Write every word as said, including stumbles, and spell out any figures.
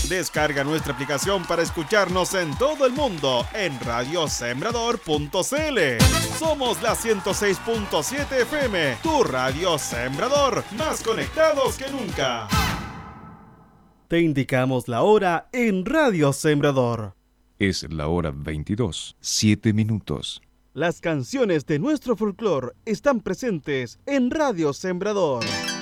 Descarga nuestra aplicación para escucharnos en todo el mundo en radio sembrador punto c l. Somos la ciento seis punto siete F M, tu radio Sembrador, más conectados que nunca. Te indicamos la hora en Radio Sembrador. Es la hora veintidós, siete minutos. Las canciones de nuestro folclore están presentes en Radio Sembrador.